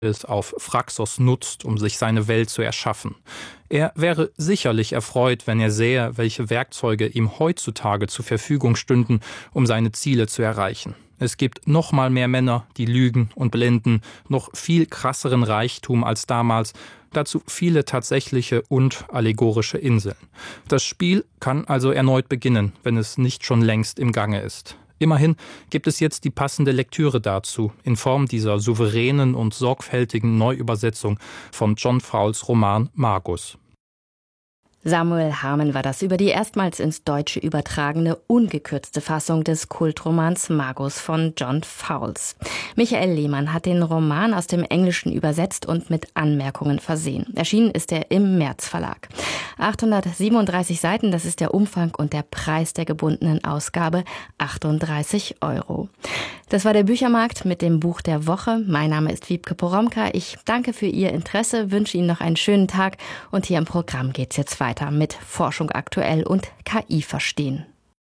es auf Phraxos nutzt, um sich seine Welt zu erschaffen. Er wäre sicherlich erfreut, wenn er sähe, welche Werkzeuge ihm heutzutage zur Verfügung stünden, um seine Ziele zu erreichen. Es gibt noch mal mehr Männer, die lügen und blenden, noch viel krasseren Reichtum als damals, dazu viele tatsächliche und allegorische Inseln. Das Spiel kann also erneut beginnen, wenn es nicht schon längst im Gange ist. Immerhin gibt es jetzt die passende Lektüre dazu, in Form dieser souveränen und sorgfältigen Neuübersetzung von John Fowles Roman Magus. Samuel Harmen war das über die erstmals ins Deutsche übertragene, ungekürzte Fassung des Kultromans Magus von John Fowles. Michael Lehmann hat den Roman aus dem Englischen übersetzt und mit Anmerkungen versehen. Erschienen ist er im März Verlag. 837 Seiten, das ist der Umfang und der Preis der gebundenen Ausgabe, 38 €. Das war der Büchermarkt mit dem Buch der Woche. Mein Name ist Wiebke Poromka. Ich danke für Ihr Interesse, wünsche Ihnen noch einen schönen Tag und hier im Programm geht's jetzt weiter mit Forschung aktuell und KI verstehen.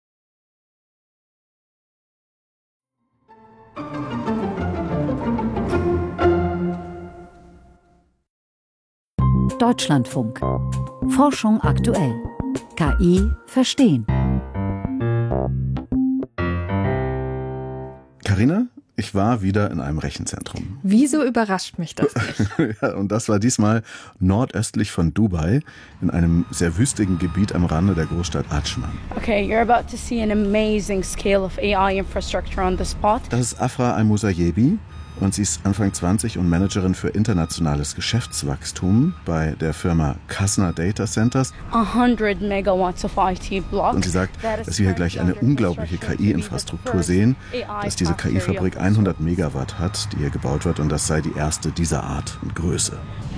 Deutschlandfunk. Forschung aktuell. KI verstehen. Carina, ich war wieder in einem Rechenzentrum. Wieso überrascht mich das nicht? Ja, und das war diesmal nordöstlich von Dubai, in einem sehr wüstigen Gebiet am Rande der Großstadt Ajman. Okay, you're about to see an amazing scale of AI infrastructure on the spot. Das ist Afra Al-Musayebi. Und sie ist Anfang 20 und Managerin für internationales Geschäftswachstum bei der Firma Kasna Data Centers. 100 megawatts of IT block. Und sie sagt, dass wir hier gleich eine unglaubliche KI-Infrastruktur sehen, dass diese KI-Fabrik 100 Megawatt hat, die hier gebaut wird, und das sei die erste dieser Art und Größe.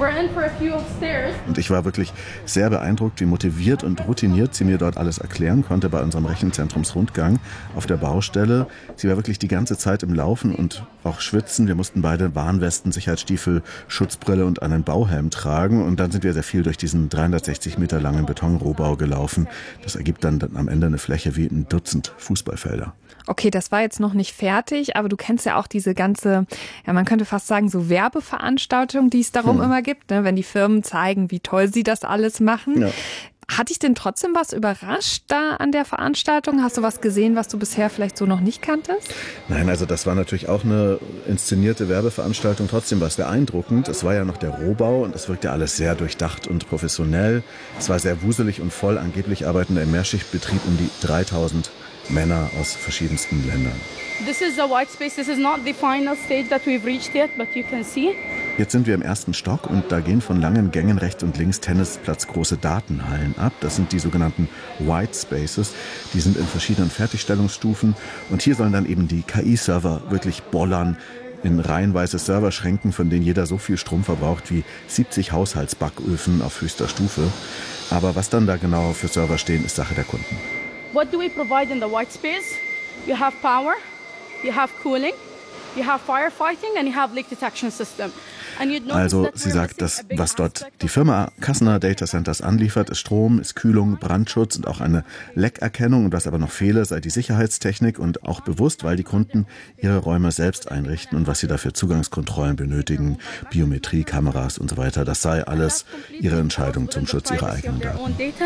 Und ich war wirklich sehr beeindruckt, wie motiviert und routiniert sie mir dort alles erklären konnte bei unserem Rechenzentrumsrundgang auf der Baustelle. Sie war wirklich die ganze Zeit im Laufen und auch schwitzen. Wir mussten beide Warnwesten, Sicherheitsstiefel, Schutzbrille und einen Bauhelm tragen. Und dann sind wir sehr viel durch diesen 360 Meter langen Betonrohbau gelaufen. Das ergibt dann am Ende eine Fläche wie ein Dutzend Fußballfelder. Okay, das war jetzt noch nicht fertig, aber du kennst ja auch diese ganze, ja, man könnte fast sagen, so Werbeveranstaltung, die es darum immer gibt, ne, wenn die Firmen zeigen, wie toll sie das alles machen. Ja. Hat dich denn trotzdem was überrascht da an der Veranstaltung? Hast du was gesehen, was du bisher vielleicht so noch nicht kanntest? Nein, also das war natürlich auch eine inszenierte Werbeveranstaltung. Trotzdem war es beeindruckend. Es war ja noch der Rohbau und es wirkte alles sehr durchdacht und professionell. Es war sehr wuselig und voll. Angeblich arbeiten im Mehrschichtbetrieb um die 3000 Männer aus verschiedensten Ländern. This is a white space. This is not the final stage that we've reached yet, but you can see. Jetzt sind wir im ersten Stock und da gehen von langen Gängen rechts und links tennisplatzgroße Datenhallen ab. Das sind die sogenannten White Spaces. Die sind in verschiedenen Fertigstellungsstufen und hier sollen dann eben die KI-Server wirklich bollern in reihenweise Serverschränken, von denen jeder so viel Strom verbraucht wie 70 Haushaltsbacköfen auf höchster Stufe. Aber was dann da genau für Server stehen, ist Sache der Kunden. What do we provide in the white space? You have power, you have cooling, you have firefighting and you have leak detection system. Also sie sagt, dass was dort die Firma Kasna Data Centers anliefert, ist Strom, ist Kühlung, Brandschutz und auch eine Leckerkennung. Und was aber noch fehle, sei die Sicherheitstechnik und auch bewusst, weil die Kunden ihre Räume selbst einrichten und was sie dafür Zugangskontrollen benötigen, Biometrie, Kameras und so weiter. Das sei alles ihre Entscheidung zum Schutz ihrer eigenen Daten.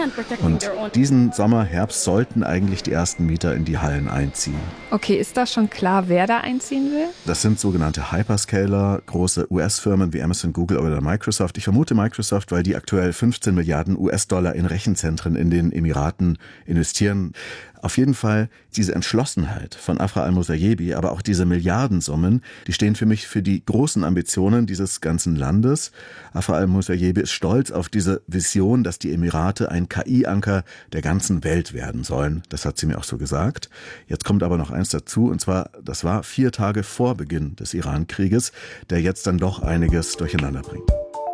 Und diesen Sommer, Herbst sollten eigentlich die ersten Mieter in die Hallen einziehen. Okay, ist das schon klar, wer da einziehen will? Das sind sogenannte Hyperscaler, große US-Firmen wie Amazon, Google oder Microsoft. Ich vermute Microsoft, weil die aktuell 15 Milliarden US-Dollar in Rechenzentren in den Emiraten investieren. Auf jeden Fall diese Entschlossenheit von Afra Al-Musayebi, aber auch diese Milliardensummen, die stehen für mich für die großen Ambitionen dieses ganzen Landes. Afra Al-Musayebi ist stolz auf diese Vision, dass die Emirate ein KI-Anker der ganzen Welt werden sollen. Das hat sie mir auch so gesagt. Jetzt kommt aber noch eins dazu, und zwar, das war 4 Tage vor Beginn des Iran-Krieges, der jetzt dann doch einiges durcheinander bringt.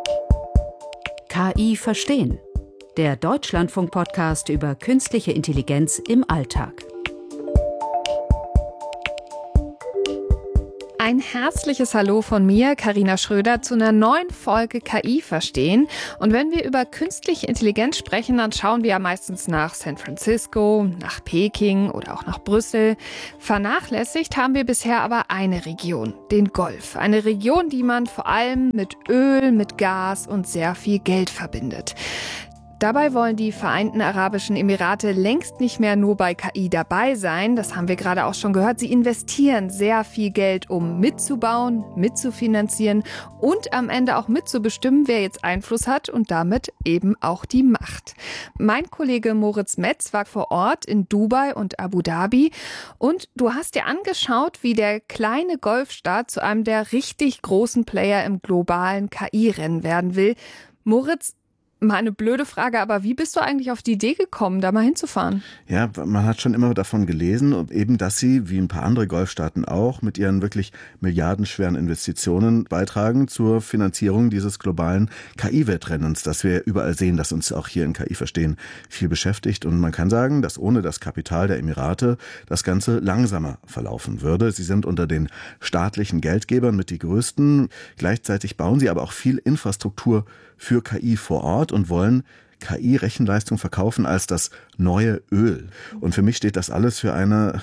KI verstehen. Der Deutschlandfunk-Podcast über künstliche Intelligenz im Alltag. Ein herzliches Hallo von mir, Carina Schröder, zu einer neuen Folge KI verstehen. Und wenn wir über künstliche Intelligenz sprechen, dann schauen wir ja meistens nach San Francisco, nach Peking oder auch nach Brüssel. Vernachlässigt haben wir bisher aber eine Region, den Golf. Eine Region, die man vor allem mit Öl, mit Gas und sehr viel Geld verbindet. Dabei wollen die Vereinten Arabischen Emirate längst nicht mehr nur bei KI dabei sein. Das haben wir gerade auch schon gehört. Sie investieren sehr viel Geld, um mitzubauen, mitzufinanzieren und am Ende auch mitzubestimmen, wer jetzt Einfluss hat und damit eben auch die Macht. Mein Kollege Moritz Metz war vor Ort in Dubai und Abu Dhabi. Und du hast dir angeschaut, wie der kleine Golfstaat zu einem der richtig großen Player im globalen KI-Rennen werden will. Moritz, mal eine blöde Frage, aber wie bist du eigentlich auf die Idee gekommen, da mal hinzufahren? Ja, man hat schon immer davon gelesen und eben, dass sie, wie ein paar andere Golfstaaten auch, mit ihren wirklich milliardenschweren Investitionen beitragen zur Finanzierung dieses globalen KI-Wettrennens, das wir überall sehen, das uns auch hier in KI verstehen viel beschäftigt. Und man kann sagen, dass ohne das Kapital der Emirate das Ganze langsamer verlaufen würde. Sie sind unter den staatlichen Geldgebern mit die größten. Gleichzeitig bauen sie aber auch viel Infrastruktur für KI vor Ort und wollen KI-Rechenleistung verkaufen als das neue Öl. Und für mich steht das alles für eine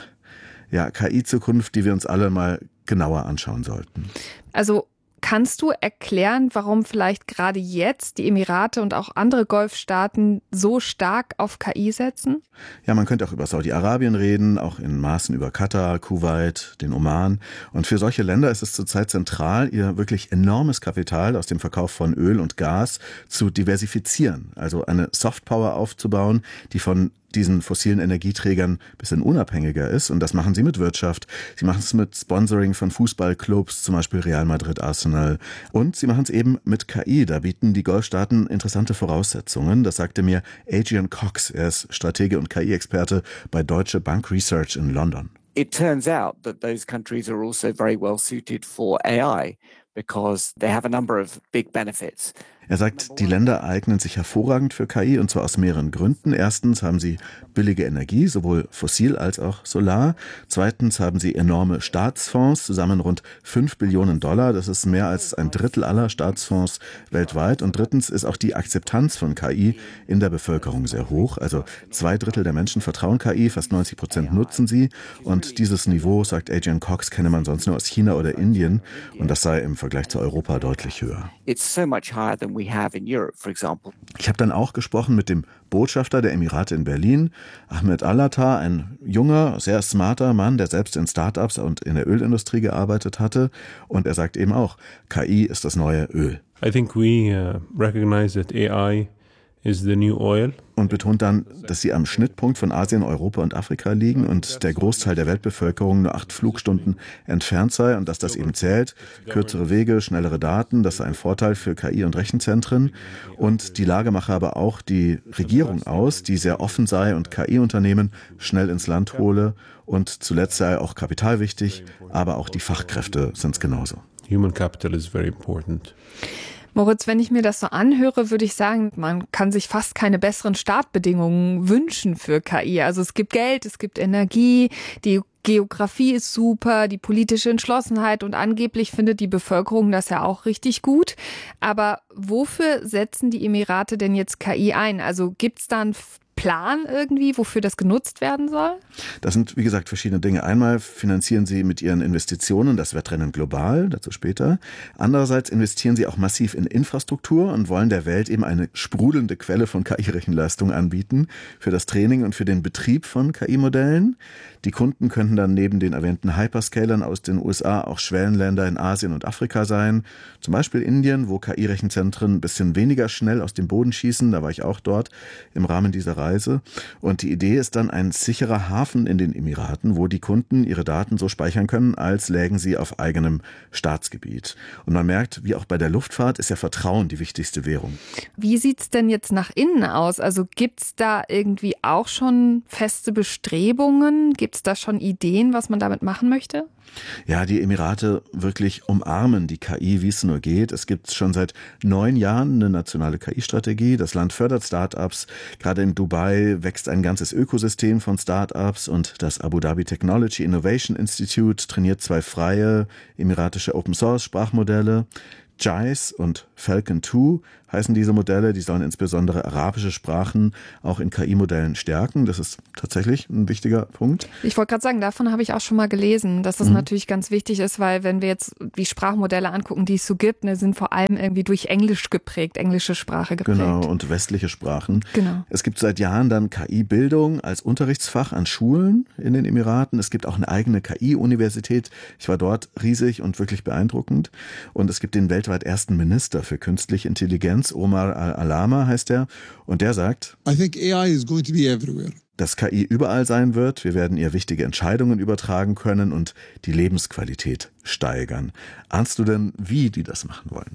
KI-Zukunft, die wir uns alle mal genauer anschauen sollten. Also kannst du erklären, warum vielleicht gerade jetzt die Emirate und auch andere Golfstaaten so stark auf KI setzen? Ja, man könnte auch über Saudi-Arabien reden, auch in Maßen über Katar, Kuwait, den Oman. Und für solche Länder ist es zurzeit zentral, ihr wirklich enormes Kapital aus dem Verkauf von Öl und Gas zu diversifizieren. Also eine Softpower aufzubauen, die von diesen fossilen Energieträgern ein bisschen unabhängiger ist. Und das machen sie mit Wirtschaft. Sie machen es mit Sponsoring von Fußballclubs, zum Beispiel Real Madrid, Arsenal. Und sie machen es eben mit KI. Da bieten die Golfstaaten interessante Voraussetzungen. Das sagte mir Adrian Cox. Er ist Stratege und KI-Experte bei Deutsche Bank Research in London. It turns out that those countries are also very well suited for AI because they have a number of big benefits. Er sagt, die Länder eignen sich hervorragend für KI und zwar aus mehreren Gründen. Erstens haben sie billige Energie, sowohl fossil als auch solar. Zweitens haben sie enorme Staatsfonds, zusammen rund 5 Billionen $. Das ist mehr als ein Drittel aller Staatsfonds weltweit. Und drittens ist auch die Akzeptanz von KI in der Bevölkerung sehr hoch. Also 2/3 der Menschen vertrauen KI, fast 90% nutzen sie. Und dieses Niveau, sagt Adrian Cox, kenne man sonst nur aus China oder Indien. Und das sei im Vergleich zu Europa deutlich höher. It's so much higher than we have in Europe, for example. Ich habe dann auch gesprochen mit dem Botschafter der Emirate in Berlin, Ahmed Al-Attar, ein junger, sehr smarter Mann, der selbst in Startups und in der Ölindustrie gearbeitet hatte. Und er sagt eben auch, KI ist das neue Öl. I think we recognize that AI is the new oil. Und betont dann, dass sie am Schnittpunkt von Asien, Europa und Afrika liegen und der Großteil der Weltbevölkerung nur 8 Flugstunden entfernt sei und dass das eben zählt. Kürzere Wege, schnellere Daten, das sei ein Vorteil für KI und Rechenzentren. Und die Lage mache aber auch die Regierung aus, die sehr offen sei und KI-Unternehmen schnell ins Land hole. Und zuletzt sei auch Kapital wichtig, aber auch die Fachkräfte sind es genauso. Human capital is very important. Moritz, wenn ich mir das so anhöre, würde ich sagen, man kann sich fast keine besseren Startbedingungen wünschen für KI. Also es gibt Geld, es gibt Energie, die Geografie ist super, die politische Entschlossenheit und angeblich findet die Bevölkerung das ja auch richtig gut. Aber wofür setzen die Emirate denn jetzt KI ein? Also gibt's da einen Plan irgendwie, wofür das genutzt werden soll? Das sind, wie gesagt, verschiedene Dinge. Einmal finanzieren sie mit ihren Investitionen das Wettrennen global, dazu später. Andererseits investieren sie auch massiv in Infrastruktur und wollen der Welt eben eine sprudelnde Quelle von KI-Rechenleistung anbieten für das Training und für den Betrieb von KI-Modellen. Die Kunden könnten dann neben den erwähnten Hyperscalern aus den USA auch Schwellenländer in Asien und Afrika sein. Zum Beispiel Indien, wo KI-Rechenzentren ein bisschen weniger schnell aus dem Boden schießen. Da war ich auch dort im Rahmen dieser Reise. Und die Idee ist dann ein sicherer Hafen in den Emiraten, wo die Kunden ihre Daten so speichern können, als lägen sie auf eigenem Staatsgebiet. Und man merkt, wie auch bei der Luftfahrt, ist ja Vertrauen die wichtigste Währung. Wie sieht's denn jetzt nach innen aus? Also gibt's da irgendwie auch schon feste Bestrebungen? Gibt's da schon Ideen, was man damit machen möchte? Ja, die Emirate wirklich umarmen die KI, wie es nur geht. Es gibt schon seit 9 Jahren eine nationale KI-Strategie. Das Land fördert Start-ups. Gerade in Dubai wächst ein ganzes Ökosystem von Start-ups und das Abu Dhabi Technology Innovation Institute trainiert 2 freie emiratische Open-Source-Sprachmodelle. JICE und Falcon 2 heißen diese Modelle. Die sollen insbesondere arabische Sprachen auch in KI-Modellen stärken. Das ist tatsächlich ein wichtiger Punkt. Ich wollte gerade sagen, davon habe ich auch schon mal gelesen, dass das natürlich ganz wichtig ist, weil wenn wir jetzt die Sprachmodelle angucken, die es so gibt, sind vor allem irgendwie durch Englisch geprägt, englische Sprache geprägt. Genau, und westliche Sprachen. Genau. Es gibt seit Jahren dann KI-Bildung als Unterrichtsfach an Schulen in den Emiraten. Es gibt auch eine eigene KI-Universität. Ich war dort riesig und wirklich beeindruckend. Und es gibt den weltweit ersten Minister für künstliche Intelligenz, Omar Al-Alama heißt er, und der sagt, I think AI is going to be everywhere. Dass KI überall sein wird, wir werden ihr wichtige Entscheidungen übertragen können und die Lebensqualität steigern. Ahnst du denn, wie die das machen wollen?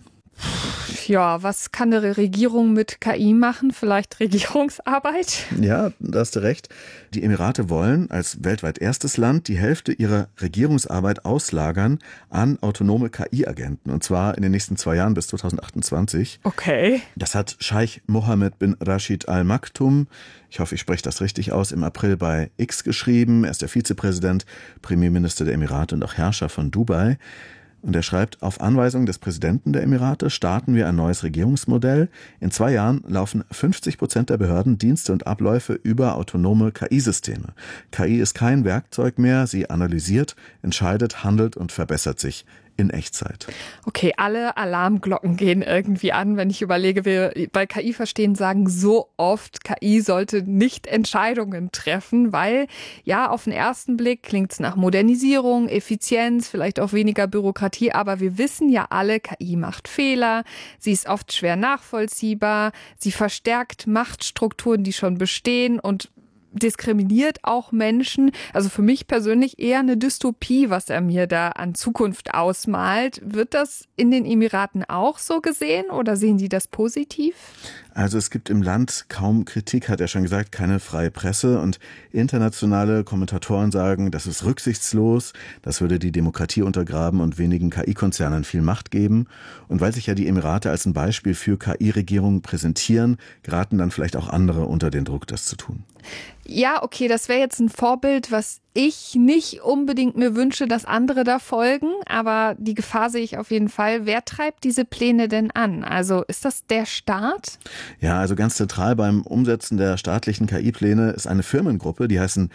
Ja, was kann eine Regierung mit KI machen? Vielleicht Regierungsarbeit? Ja, da hast du recht. Die Emirate wollen als weltweit erstes Land die Hälfte ihrer Regierungsarbeit auslagern an autonome KI-Agenten. Und zwar in den nächsten 2 Jahren bis 2028. Okay. Das hat Scheich Mohammed bin Rashid Al Maktoum, ich hoffe, ich spreche das richtig aus, im April bei X geschrieben. Er ist der Vizepräsident, Premierminister der Emirate und auch Herrscher von Dubai. Und er schreibt, auf Anweisung des Präsidenten der Emirate starten wir ein neues Regierungsmodell. In 2 Jahren laufen 50% der Behörden, Dienste und Abläufe über autonome KI-Systeme. KI ist kein Werkzeug mehr, sie analysiert, entscheidet, handelt und verbessert sich in Echtzeit. Okay, alle Alarmglocken gehen irgendwie an, wenn ich überlege, wir bei KI verstehen sagen so oft, KI sollte nicht Entscheidungen treffen, weil ja, auf den ersten Blick klingt es nach Modernisierung, Effizienz, vielleicht auch weniger Bürokratie, aber wir wissen ja alle, KI macht Fehler, sie ist oft schwer nachvollziehbar, sie verstärkt Machtstrukturen, die schon bestehen und diskriminiert auch Menschen. Also für mich persönlich eher eine Dystopie, was er mir da an Zukunft ausmalt. Wird das in den Emiraten auch so gesehen oder sehen Sie das positiv? Also es gibt im Land kaum Kritik, hat er schon gesagt, keine freie Presse und internationale Kommentatoren sagen, das ist rücksichtslos, das würde die Demokratie untergraben und wenigen KI-Konzernen viel Macht geben. Und weil sich ja die Emirate als ein Beispiel für KI-Regierungen präsentieren, geraten dann vielleicht auch andere unter den Druck, das zu tun. Ja, okay, das wäre jetzt ein Vorbild, was ich nicht unbedingt mir wünsche, dass andere da folgen, aber die Gefahr sehe ich auf jeden Fall. Wer treibt diese Pläne denn an? Also ist das der Staat? Ja, also ganz zentral beim Umsetzen der staatlichen KI-Pläne ist eine Firmengruppe, die heißen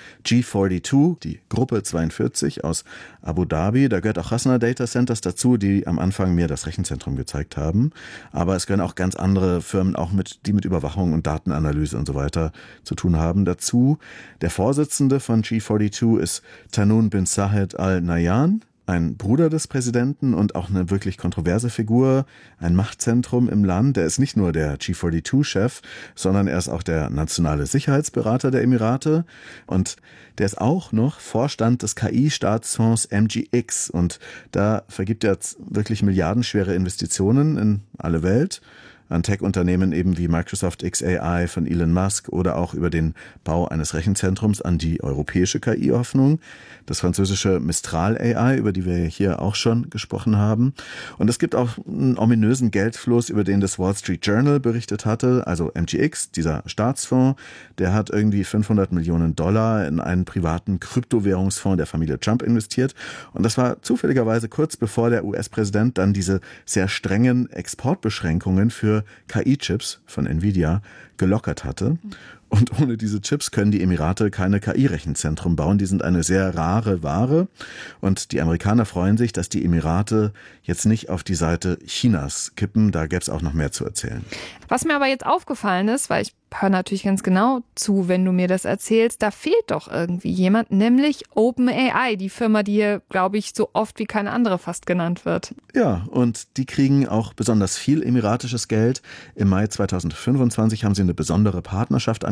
G42, die Gruppe 42 aus Abu Dhabi. Da gehört auch Hasna Data Centers dazu, die am Anfang mir das Rechenzentrum gezeigt haben. Aber es gehören auch ganz andere Firmen, auch die mit Überwachung und Datenanalyse und so weiter zu tun haben, dazu. Der Vorsitzende von G42 ist Tanoun bin Sahed Al Nahyan, ein Bruder des Präsidenten und auch eine wirklich kontroverse Figur, ein Machtzentrum im Land. Er ist nicht nur der G42-Chef, sondern er ist auch der nationale Sicherheitsberater der Emirate und der ist auch noch Vorstand des KI-Staatsfonds MGX und da vergibt er wirklich milliardenschwere Investitionen in alle Welt. An Tech-Unternehmen eben wie Microsoft XAI von Elon Musk oder auch über den Bau eines Rechenzentrums an die europäische KI-Hoffnung, das französische Mistral AI, über die wir hier auch schon gesprochen haben. Und es gibt auch einen ominösen Geldfluss, über den das Wall Street Journal berichtet hatte, also MGX, dieser Staatsfonds, der hat irgendwie $500 Millionen in einen privaten Kryptowährungsfonds der Familie Trump investiert. Und das war zufälligerweise kurz bevor der US-Präsident dann diese sehr strengen Exportbeschränkungen für KI-Chips von Nvidia gelockert hatte. Und ohne diese Chips können die Emirate keine KI-Rechenzentrum bauen. Die sind eine sehr rare Ware. Und die Amerikaner freuen sich, dass die Emirate jetzt nicht auf die Seite Chinas kippen. Da gäbe es auch noch mehr zu erzählen. Was mir aber jetzt aufgefallen ist, weil ich höre natürlich ganz genau zu, wenn du mir das erzählst, da fehlt doch irgendwie jemand, nämlich OpenAI, die Firma, die hier, glaube ich, so oft wie keine andere fast genannt wird. Ja, und die kriegen auch besonders viel emiratisches Geld. Im Mai 2025 haben sie eine besondere Partnerschaft angefangen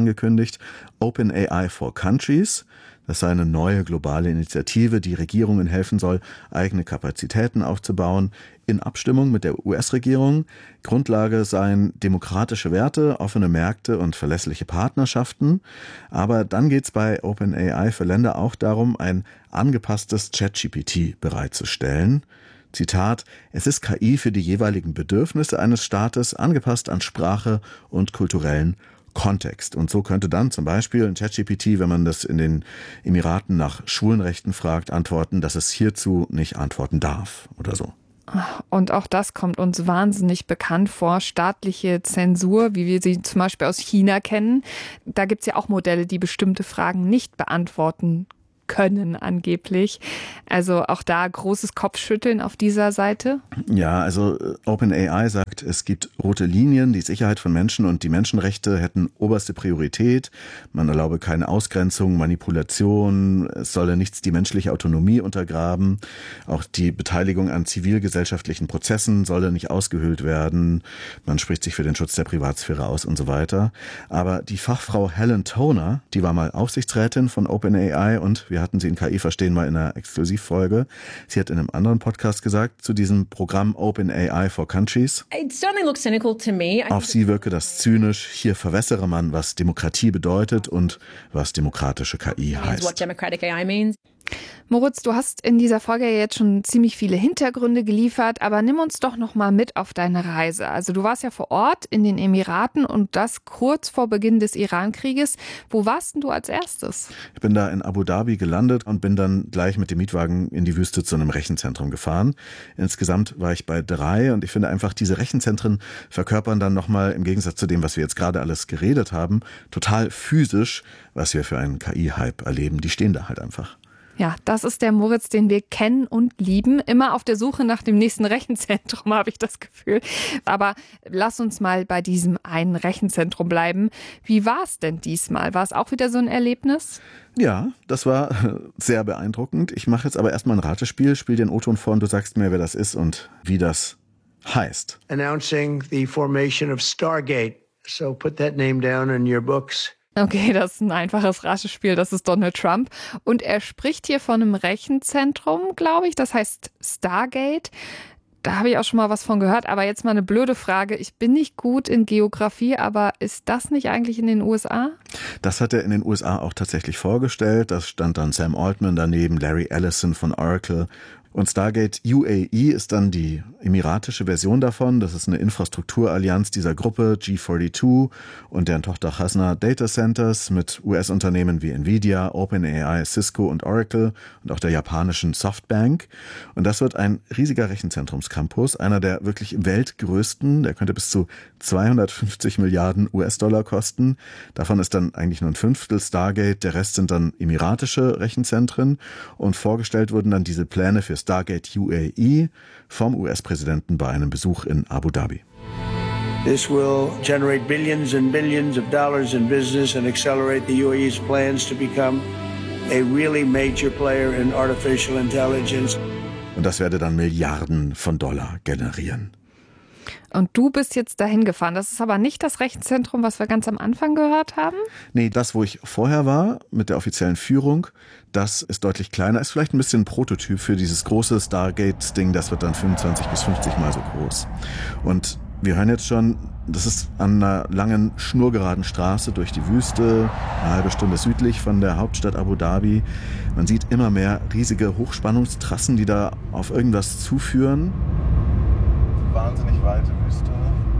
angekündigt, OpenAI for Countries. Das sei eine neue globale Initiative, die Regierungen helfen soll, eigene Kapazitäten aufzubauen, in Abstimmung mit der US-Regierung. Grundlage seien demokratische Werte, offene Märkte und verlässliche Partnerschaften. Aber dann geht es bei OpenAI für Länder auch darum, ein angepasstes ChatGPT bereitzustellen. Zitat, es ist KI für die jeweiligen Bedürfnisse eines Staates, angepasst an Sprache und kulturellen Kontext. Und so könnte dann zum Beispiel ein ChatGPT, wenn man das in den Emiraten nach Schwulenrechten fragt, antworten, dass es hierzu nicht antworten darf oder so. Und auch das kommt uns wahnsinnig bekannt vor. Staatliche Zensur, wie wir sie zum Beispiel aus China kennen. Da gibt es ja auch Modelle, die bestimmte Fragen nicht beantworten können angeblich. Also auch da großes Kopfschütteln auf dieser Seite? Ja, also OpenAI sagt, es gibt rote Linien, die Sicherheit von Menschen und die Menschenrechte hätten oberste Priorität. Man erlaube keine Ausgrenzung, Manipulation, es solle nichts die menschliche Autonomie untergraben. Auch die Beteiligung an zivilgesellschaftlichen Prozessen solle nicht ausgehöhlt werden. Man spricht sich für den Schutz der Privatsphäre aus und so weiter. Aber die Fachfrau Helen Toner, die war mal Aufsichtsrätin von OpenAI und wir hatten sie in KI verstehen mal in einer Exklusivfolge. Sie hat in einem anderen Podcast gesagt zu diesem Programm OpenAI for Countries. Auf sie wirke das zynisch. Hier verwässere man, was Demokratie bedeutet und was demokratische KI heißt. Moritz, du hast in dieser Folge ja jetzt schon ziemlich viele Hintergründe geliefert, aber nimm uns doch noch mal mit auf deine Reise. Also du warst ja vor Ort in den Emiraten und das kurz vor Beginn des Iran-Krieges. Wo warst denn du als erstes? Ich bin da in Abu Dhabi gelandet und bin dann gleich mit dem Mietwagen in die Wüste zu einem Rechenzentrum gefahren. Insgesamt war ich bei 3 und ich finde einfach, diese Rechenzentren verkörpern dann nochmal im Gegensatz zu dem, was wir jetzt gerade alles geredet haben, total physisch, was wir für einen KI-Hype erleben. Die stehen da halt einfach. Ja, das ist der Moritz, den wir kennen und lieben. Immer auf der Suche nach dem nächsten Rechenzentrum, habe ich das Gefühl. Aber lass uns mal bei diesem einen Rechenzentrum bleiben. Wie war es denn diesmal? War es auch wieder so ein Erlebnis? Ja, das war sehr beeindruckend. Ich mache jetzt aber erstmal ein Ratespiel, spiel den O-Ton vor und du sagst mir, wer das ist und wie das heißt. Announcing the formation of Stargate. So put that name down in your books. Okay, das ist ein einfaches Ratespiel, das ist Donald Trump. Und er spricht hier von einem Rechenzentrum, glaube ich, das heißt Stargate. Da habe ich auch schon mal was von gehört, aber jetzt mal eine blöde Frage. Ich bin nicht gut in Geografie, aber ist das nicht eigentlich in den USA? Das hat er in den USA auch tatsächlich vorgestellt. Das stand dann Sam Altman daneben, Larry Ellison von Oracle. Und Stargate UAE ist dann die emiratische Version davon. Das ist eine Infrastrukturallianz dieser Gruppe G42 und deren Tochter Hasna Data Centers mit US-Unternehmen wie Nvidia, OpenAI, Cisco und Oracle und auch der japanischen Softbank. Und das wird ein riesiger Rechenzentrumscampus, einer der wirklich weltgrößten. Der könnte bis zu 250 Milliarden US-Dollar kosten. Davon ist dann eigentlich nur ein Fünftel Stargate. Der Rest sind dann emiratische Rechenzentren. Und vorgestellt wurden dann diese Pläne für Stargate UAE vom US-Präsidenten bei einem Besuch in Abu Dhabi. This will generate billions and billions of dollars in business and accelerate the UAE's plans to become a really major player in artificial intelligence. Und das werde dann Milliarden von Dollar generieren. Und du bist jetzt dahin gefahren. Das ist aber nicht das Rechenzentrum, was wir ganz am Anfang gehört haben? Nee, das, wo ich vorher war, mit der offiziellen Führung, das ist deutlich kleiner. Ist vielleicht ein bisschen ein Prototyp für dieses große Stargate-Ding. Das wird dann 25 bis 50 Mal so groß. Und wir hören jetzt schon, das ist an einer langen, schnurgeraden Straße durch die Wüste, eine halbe Stunde südlich von der Hauptstadt Abu Dhabi. Man sieht immer mehr riesige Hochspannungstrassen, die da auf irgendwas zuführen. Wahnsinnig weite Wüste.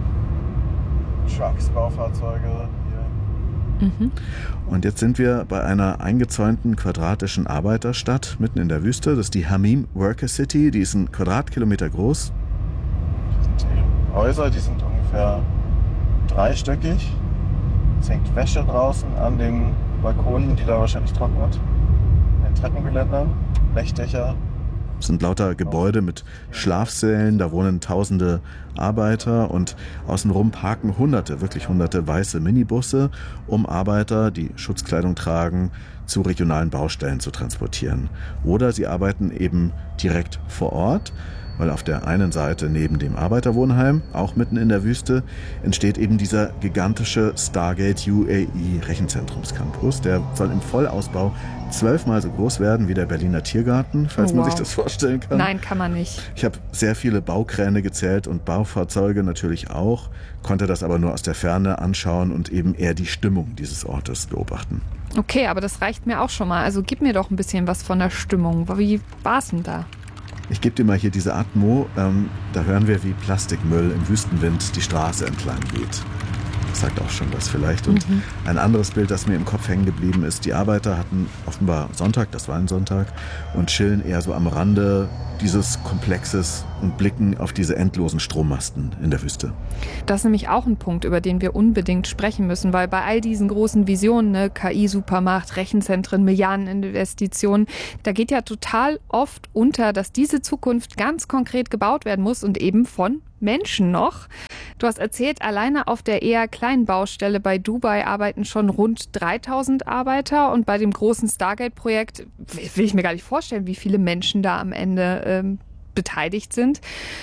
Trucks, Baufahrzeuge hier. Mhm. Und jetzt sind wir bei einer eingezäunten quadratischen Arbeiterstadt mitten in der Wüste. Das ist die Hamim Worker City. Die ist 1 Quadratkilometer groß. Das sind die Häuser, die sind ungefähr 3-stöckig. Es hängt Wäsche draußen an den Balkonen, die da wahrscheinlich trocknet. In den Treppengeländern, Blechdächer. Es sind lauter Gebäude mit Schlafsälen, da wohnen tausende Arbeiter und außenrum parken hunderte weiße Minibusse, um Arbeiter, die Schutzkleidung tragen, zu regionalen Baustellen zu transportieren. Oder sie arbeiten eben direkt vor Ort. weil auf der einen Seite neben dem Arbeiterwohnheim, auch mitten in der Wüste, entsteht eben dieser gigantische Stargate UAE Rechenzentrumscampus. Der soll im Vollausbau 12-mal so groß werden wie der Berliner Tiergarten, falls man sich das vorstellen kann. Nein, kann man nicht. Ich habe sehr viele Baukräne gezählt und Baufahrzeuge natürlich auch, konnte das aber nur aus der Ferne anschauen und eben eher die Stimmung dieses Ortes beobachten. Okay, aber das reicht mir auch schon mal. Also gib mir doch ein bisschen was von der Stimmung. Wie war es denn da? Ich gebe dir mal hier diese Atmo. Da hören wir, wie Plastikmüll im Wüstenwind die Straße entlang geht. Das sagt auch schon was vielleicht. Und ein anderes Bild, das mir im Kopf hängen geblieben ist, die Arbeiter hatten offenbar Sonntag, das war ein Sonntag, und chillen eher so am Rande dieses Komplexes und blicken auf diese endlosen Strommasten in der Wüste. Das ist nämlich auch ein Punkt, über den wir unbedingt sprechen müssen, weil bei all diesen großen Visionen, ne, KI-Supermacht, Rechenzentren, Milliardeninvestitionen, da geht ja total oft unter, dass diese Zukunft ganz konkret gebaut werden muss und eben von Menschen noch. Du hast erzählt, alleine auf der eher kleinen Baustelle bei Dubai arbeiten schon rund 3000 Arbeiter und bei dem großen Stargate-Projekt will ich mir gar nicht vorstellen, wie viele Menschen da am Ende beteiligt sind.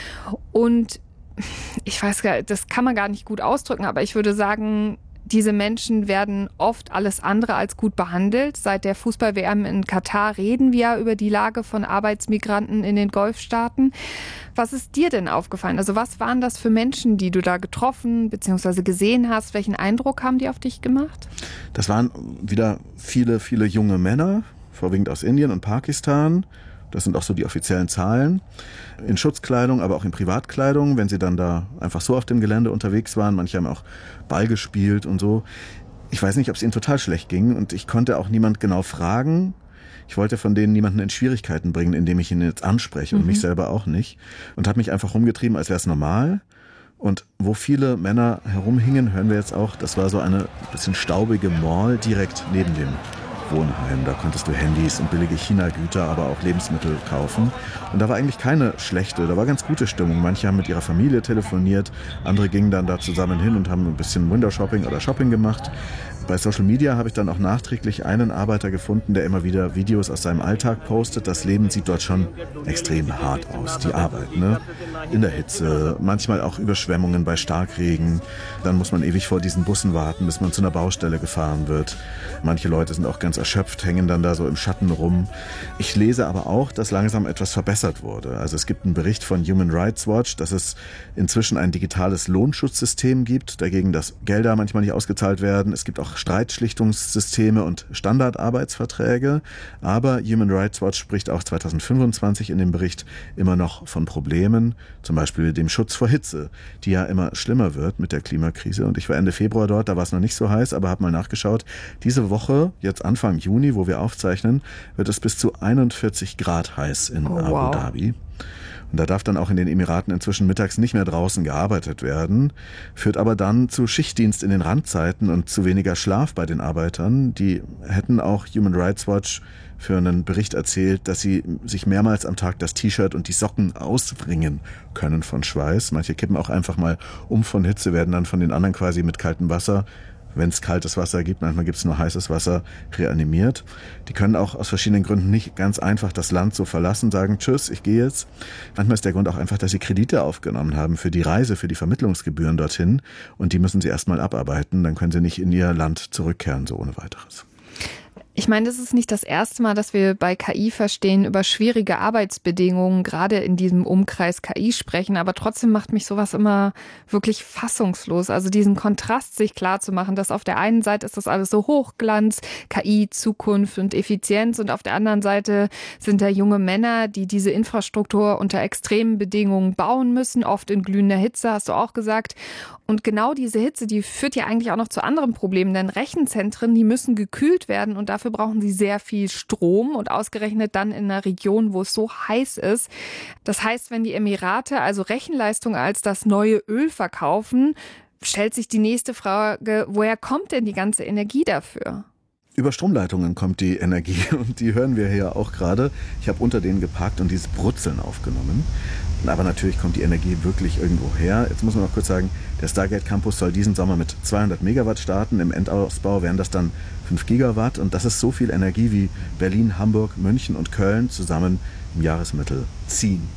Und ich weiß gar nicht, das kann man gar nicht gut ausdrücken, aber ich würde sagen, diese Menschen werden oft alles andere als gut behandelt. Seit der Fußball-WM in Katar reden wir ja über die Lage von Arbeitsmigranten in den Golfstaaten. Was ist dir denn aufgefallen? Also was waren das für Menschen, die du da getroffen bzw. gesehen hast? Welchen Eindruck haben die auf dich gemacht? Das waren wieder viele, viele junge Männer, vorwiegend aus Indien und Pakistan. Das sind auch so die offiziellen Zahlen. In Schutzkleidung, aber auch in Privatkleidung, wenn sie dann da einfach so auf dem Gelände unterwegs waren. Manche haben auch Ball gespielt und so. Ich weiß nicht, ob es ihnen total schlecht ging und ich konnte auch niemand genau fragen. Ich wollte von denen niemanden in Schwierigkeiten bringen, indem ich ihn jetzt anspreche und mich selber auch nicht. Und habe mich einfach rumgetrieben, als wäre es normal. Und wo viele Männer herumhingen, hören wir jetzt auch, das war so eine bisschen staubige Mall direkt neben dem Wohnheim. Da konntest du Handys und billige China-Güter, aber auch Lebensmittel kaufen. Und da war eigentlich keine schlechte, da war ganz gute Stimmung. Manche haben mit ihrer Familie telefoniert, andere gingen dann da zusammen hin und haben ein bisschen Window-Shopping oder Shopping gemacht. Bei Social Media habe ich dann auch nachträglich einen Arbeiter gefunden, der immer wieder Videos aus seinem Alltag postet. Das Leben sieht dort schon extrem hart aus, die Arbeit, ne? In der Hitze, manchmal auch Überschwemmungen bei Starkregen. Dann muss man ewig vor diesen Bussen warten, bis man zu einer Baustelle gefahren wird. Manche Leute sind auch ganz erschöpft, hängen dann da so im Schatten rum. Ich lese aber auch, dass langsam etwas verbessert wurde. Also es gibt einen Bericht von Human Rights Watch, dass es inzwischen ein digitales Lohnschutzsystem gibt, dagegen, dass Gelder manchmal nicht ausgezahlt werden. Es gibt auch Streitschlichtungssysteme und Standardarbeitsverträge. Aber Human Rights Watch spricht auch 2025 in dem Bericht immer noch von Problemen, zum Beispiel dem Schutz vor Hitze, die ja immer schlimmer wird mit der Klimakrise. Und ich war Ende Februar dort, da war es noch nicht so heiß, aber habe mal nachgeschaut. Diese Woche, jetzt Anfang Juni, wo wir aufzeichnen, wird es bis zu 41 Grad heiß in Abu Dhabi. Und da darf dann auch in den Emiraten inzwischen mittags nicht mehr draußen gearbeitet werden, führt aber dann zu Schichtdienst in den Randzeiten und zu weniger Schlaf bei den Arbeitern. Die hätten auch Human Rights Watch für einen Bericht erzählt, dass sie sich mehrmals am Tag das T-Shirt und die Socken auswringen können von Schweiß. Manche kippen auch einfach mal um von Hitze, werden dann von den anderen quasi mit kaltem Wasser, wenn es kaltes Wasser gibt, manchmal gibt es nur heißes Wasser, reanimiert. Die können auch aus verschiedenen Gründen nicht ganz einfach das Land so verlassen, sagen, tschüss, ich gehe jetzt. Manchmal ist der Grund auch einfach, dass sie Kredite aufgenommen haben für die Reise, für die Vermittlungsgebühren dorthin und die müssen sie erstmal abarbeiten, dann können sie nicht in ihr Land zurückkehren, so ohne weiteres. Ich meine, das ist nicht das erste Mal, dass wir bei KI verstehen, über schwierige Arbeitsbedingungen, gerade in diesem Umkreis KI sprechen. Aber trotzdem macht mich sowas immer wirklich fassungslos. Also diesen Kontrast sich klar zu machen, dass auf der einen Seite ist das alles so Hochglanz, KI, Zukunft und Effizienz. Und auf der anderen Seite sind da junge Männer, die diese Infrastruktur unter extremen Bedingungen bauen müssen, oft in glühender Hitze, hast du auch gesagt. Und genau diese Hitze, die führt ja eigentlich auch noch zu anderen Problemen, denn Rechenzentren, die müssen gekühlt werden und dafür brauchen sie sehr viel Strom und ausgerechnet dann in einer Region, wo es so heiß ist. Das heißt, wenn die Emirate also Rechenleistung als das neue Öl verkaufen, stellt sich die nächste Frage, woher kommt denn die ganze Energie dafür? Über Stromleitungen kommt die Energie und die hören wir hier auch gerade. Ich habe unter denen geparkt und dieses Brutzeln aufgenommen. Aber natürlich kommt die Energie wirklich irgendwo her. Jetzt muss man noch kurz sagen, der Stargate Campus soll diesen Sommer mit 200 Megawatt starten. Im Endausbau wären das dann 5 Gigawatt. Und das ist so viel Energie, wie Berlin, Hamburg, München und Köln zusammen im Jahresmittel ziehen.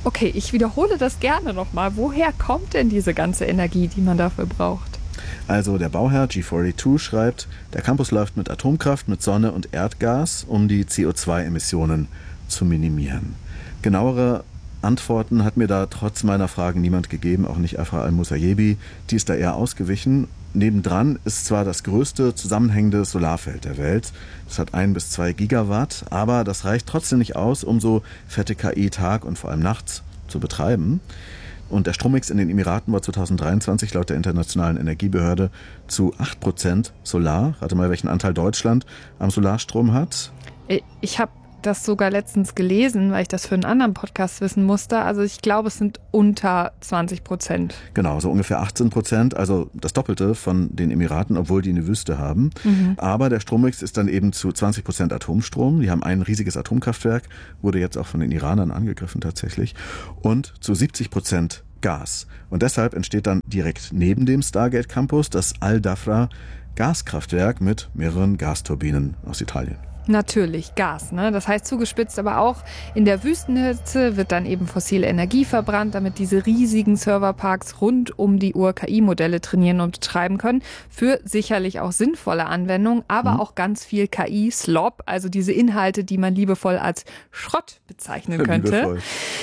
Okay, ich wiederhole das gerne nochmal. Woher kommt denn diese ganze Energie, die man dafür braucht? Also der Bauherr G42 schreibt, der Campus läuft mit Atomkraft, mit Sonne und Erdgas, um die CO2-Emissionen zu minimieren. Genauere Antworten hat mir da trotz meiner Fragen niemand gegeben, auch nicht Afra Al-Musayebi. Die ist da eher ausgewichen. Nebendran ist zwar das größte zusammenhängende Solarfeld der Welt. Das hat 1 bis 2 Gigawatt, aber das reicht trotzdem nicht aus, um so fette KI Tag und vor allem nachts zu betreiben. Und der Strommix in den Emiraten war 2023 laut der Internationalen Energiebehörde zu 8% Solar. Rate mal, welchen Anteil Deutschland am Solarstrom hat. Ich habe das sogar letztens gelesen, weil ich das für einen anderen Podcast wissen musste. Also ich glaube, es sind unter 20%. Genau, so ungefähr 18%, also das Doppelte von den Emiraten, obwohl die eine Wüste haben. Aber der Strommix ist dann eben zu 20% Atomstrom. Die haben ein riesiges Atomkraftwerk, wurde jetzt auch von den Iranern angegriffen tatsächlich. Und zu 70% Gas. Und deshalb entsteht dann direkt neben dem Stargate Campus das Al-Dhafra Gaskraftwerk mit mehreren Gasturbinen aus Italien. Natürlich, Gas, ne? Das heißt zugespitzt, aber auch in der Wüstenhitze wird dann eben fossile Energie verbrannt, damit diese riesigen Serverparks rund um die Uhr KI-Modelle trainieren und betreiben können. Für sicherlich auch sinnvolle Anwendungen, aber auch ganz viel KI-Slop, also diese Inhalte, die man liebevoll als Schrott bezeichnen könnte.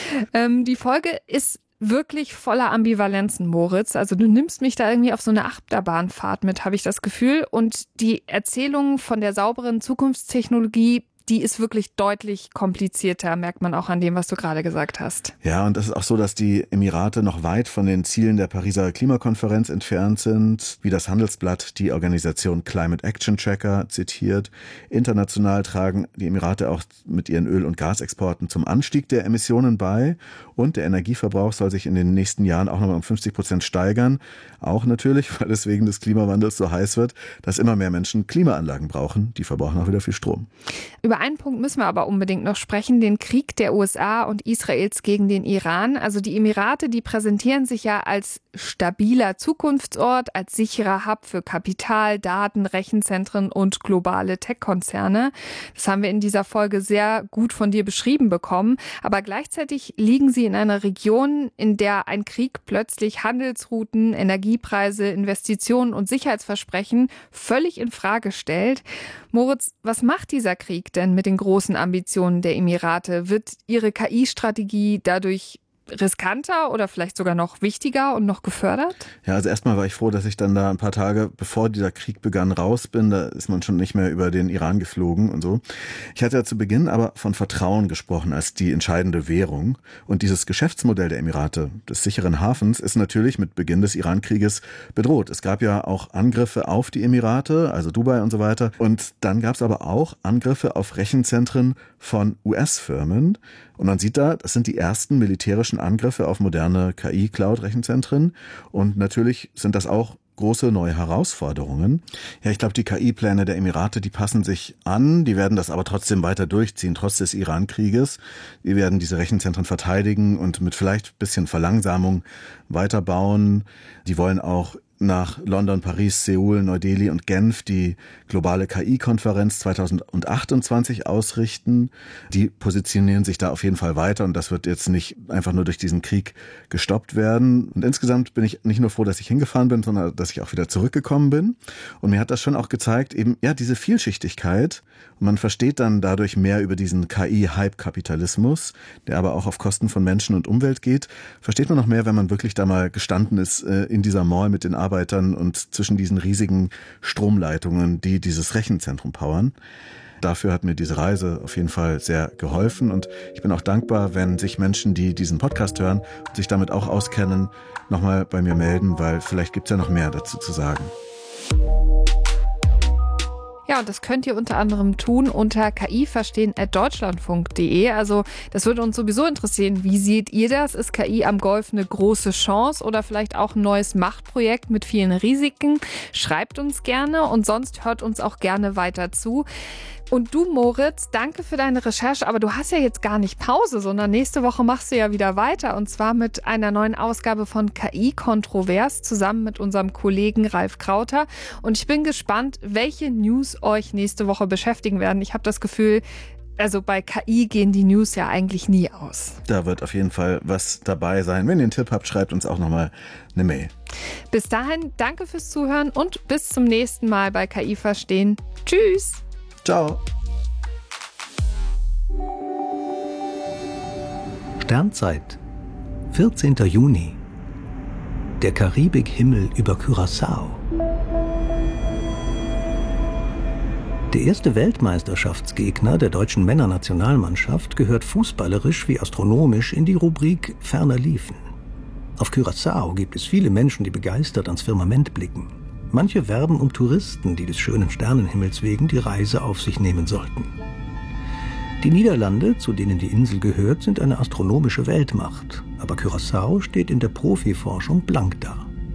Die Folge ist wirklich voller Ambivalenzen, Moritz. Also du nimmst mich da irgendwie auf so eine Achterbahnfahrt mit, habe ich das Gefühl. Und die Erzählung von der sauberen Zukunftstechnologie, die ist wirklich deutlich komplizierter, merkt man auch an dem, was du gerade gesagt hast. Ja, und es ist auch so, dass die Emirate noch weit von den Zielen der Pariser Klimakonferenz entfernt sind, wie das Handelsblatt die Organisation Climate Action Tracker zitiert. International tragen die Emirate auch mit ihren Öl- und Gasexporten zum Anstieg der Emissionen bei. Und der Energieverbrauch soll sich in den nächsten Jahren auch nochmal um 50% steigern. Auch natürlich, weil es wegen des Klimawandels so heiß wird, dass immer mehr Menschen Klimaanlagen brauchen. Die verbrauchen auch wieder viel Strom. Über einen Punkt müssen wir aber unbedingt noch sprechen, den Krieg der USA und Israels gegen den Iran. Also die Emirate, die präsentieren sich ja als stabiler Zukunftsort, als sicherer Hub für Kapital, Daten, Rechenzentren und globale Tech-Konzerne. Das haben wir in dieser Folge sehr gut von dir beschrieben bekommen. Aber gleichzeitig liegen sie in einer Region, in der ein Krieg plötzlich Handelsrouten, Energiepreise, Investitionen und Sicherheitsversprechen völlig in Frage stellt. Moritz, was macht dieser Krieg denn mit den großen Ambitionen der Emirate? Wird ihre KI-Strategie dadurch riskanter oder vielleicht sogar noch wichtiger und noch gefördert? Ja, also erstmal war ich froh, dass ich dann da ein paar Tage, bevor dieser Krieg begann, raus bin. Da ist man schon nicht mehr über den Iran geflogen und so. Ich hatte ja zu Beginn aber von Vertrauen gesprochen als die entscheidende Währung. Und dieses Geschäftsmodell der Emirate, des sicheren Hafens, ist natürlich mit Beginn des Iran-Krieges bedroht. Es gab ja auch Angriffe auf die Emirate, also Dubai und so weiter. Und dann gab es aber auch Angriffe auf Rechenzentren von US-Firmen. Und man sieht da, das sind die ersten militärischen Angriffe auf moderne KI-Cloud-Rechenzentren. Und natürlich sind das auch große neue Herausforderungen. Ja, ich glaube, die KI-Pläne der Emirate, die passen sich an. Die werden das aber trotzdem weiter durchziehen, trotz des Iran-Krieges. Die werden diese Rechenzentren verteidigen und mit vielleicht ein bisschen Verlangsamung weiterbauen. Die wollen auch nach London, Paris, Seoul, Neu-Delhi und Genf die globale KI-Konferenz 2028 ausrichten. Die positionieren sich da auf jeden Fall weiter und das wird jetzt nicht einfach nur durch diesen Krieg gestoppt werden. Und insgesamt bin ich nicht nur froh, dass ich hingefahren bin, sondern dass ich auch wieder zurückgekommen bin. Und mir hat das schon auch gezeigt, eben ja diese Vielschichtigkeit. Und man versteht dann dadurch mehr über diesen KI-Hype-Kapitalismus, der aber auch auf Kosten von Menschen und Umwelt geht. Versteht man noch mehr, wenn man wirklich da mal gestanden ist in dieser Mall mit den Arbeitern und zwischen diesen riesigen Stromleitungen, die dieses Rechenzentrum powern. Dafür hat mir diese Reise auf jeden Fall sehr geholfen und ich bin auch dankbar, wenn sich Menschen, die diesen Podcast hören und sich damit auch auskennen, nochmal bei mir melden, weil vielleicht gibt es ja noch mehr dazu zu sagen. Ja, und das könnt ihr unter anderem tun unter kiverstehen@deutschlandfunk.de. Also das würde uns sowieso interessieren. Wie seht ihr das? Ist KI am Golf eine große Chance oder vielleicht auch ein neues Machtprojekt mit vielen Risiken? Schreibt uns gerne und sonst hört uns auch gerne weiter zu. Und du, Moritz, danke für deine Recherche, aber du hast ja jetzt gar nicht Pause, sondern nächste Woche machst du ja wieder weiter und zwar mit einer neuen Ausgabe von KI Kontrovers zusammen mit unserem Kollegen Ralf Krauter. Und ich bin gespannt, welche News euch nächste Woche beschäftigen werden. Ich habe das Gefühl, Also bei KI gehen die News ja eigentlich nie aus. Da wird auf jeden Fall was dabei sein. Wenn ihr einen Tipp habt, schreibt uns auch nochmal eine Mail. Bis dahin, danke fürs Zuhören und bis zum nächsten Mal bei KI Verstehen. Tschüss. Ciao. Sternzeit, 14. Juni. Der Karibikhimmel über Curaçao. Der erste Weltmeisterschaftsgegner der deutschen Männernationalmannschaft gehört fußballerisch wie astronomisch in die Rubrik Ferner liefen. Auf Curaçao gibt es viele Menschen, die begeistert ans Firmament blicken. Manche werben um Touristen, die des schönen Sternenhimmels wegen die Reise auf sich nehmen sollten. Die Niederlande, zu denen die Insel gehört, sind eine astronomische Weltmacht. Aber Curaçao steht in der Profiforschung blank da.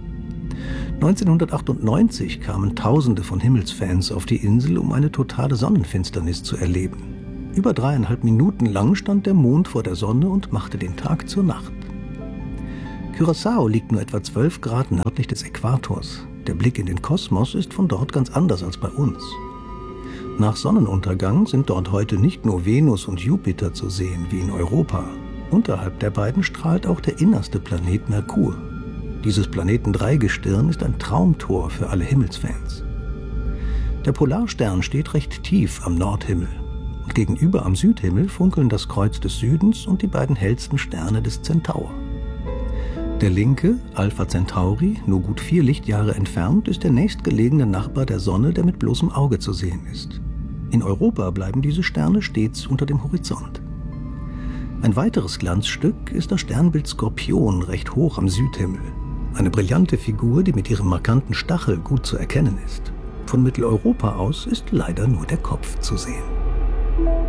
1998 kamen Tausende von Himmelsfans auf die Insel, um eine totale Sonnenfinsternis zu erleben. Über 3,5 Minuten lang stand der Mond vor der Sonne und machte den Tag zur Nacht. Curaçao liegt nur etwa 12 Grad nördlich des Äquators. Der Blick in den Kosmos ist von dort ganz anders als bei uns. Nach Sonnenuntergang sind dort heute nicht nur Venus und Jupiter zu sehen wie in Europa. Unterhalb der beiden strahlt auch der innerste Planet Merkur. Dieses Planetendreigestirn ist ein Traumtor für alle Himmelsfans. Der Polarstern steht recht tief am Nordhimmel. Und gegenüber am Südhimmel funkeln das Kreuz des Südens und die beiden hellsten Sterne des Zentaur. Der linke, Alpha Centauri, nur gut 4 Lichtjahre entfernt, ist der nächstgelegene Nachbar der Sonne, der mit bloßem Auge zu sehen ist. In Europa bleiben diese Sterne stets unter dem Horizont. Ein weiteres Glanzstück ist das Sternbild Skorpion recht hoch am Südhimmel. Eine brillante Figur, die mit ihrem markanten Stachel gut zu erkennen ist. Von Mitteleuropa aus ist leider nur der Kopf zu sehen.